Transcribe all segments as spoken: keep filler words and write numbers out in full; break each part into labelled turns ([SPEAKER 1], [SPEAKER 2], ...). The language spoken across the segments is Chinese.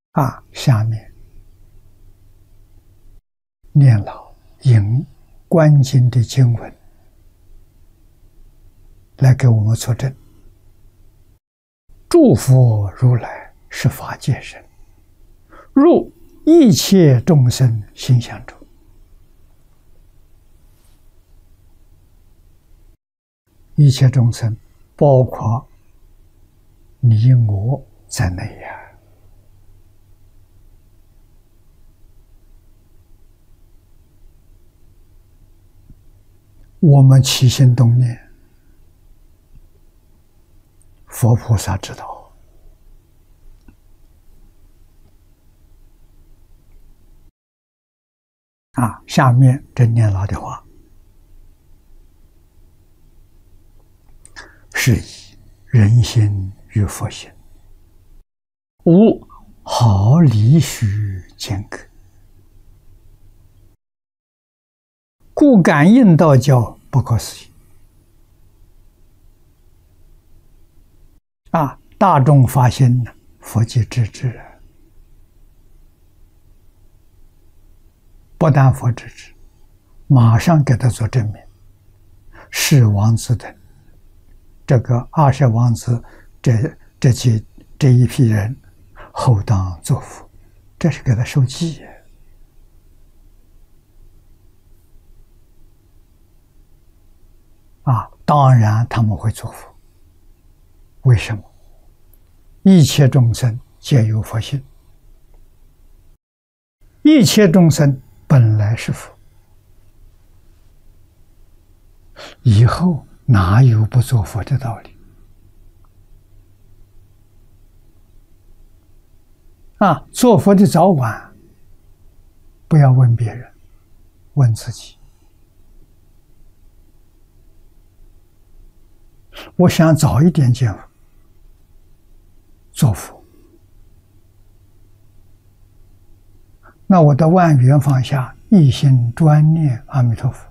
[SPEAKER 1] 啊，下面念老引观经的经文来给我们作证。诸佛如来是法界身，入一切众生心相中。一切众生包括你我在内呀。我们起心动念，佛菩萨知道。啊，下面真念老的话，是以人心与佛心，无毫厘许间隔，故感应道教不可思议。啊，大众发心呢，佛即知之。不但佛知之，马上给他做证明。是王子等，这个二十王子，这这几这一批人，后当作福，这是给他受记。啊，当然他们会作福。为什么？一切众生皆有佛性，一切众生本来是佛，以后哪有不做佛的道理？啊，做佛的早晚，不要问别人，问自己。我想早一点见佛，做佛，那我的万缘放下，一心专念阿弥陀佛，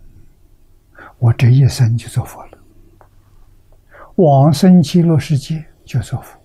[SPEAKER 1] 我这一生就做佛了，往生极乐世界就做佛。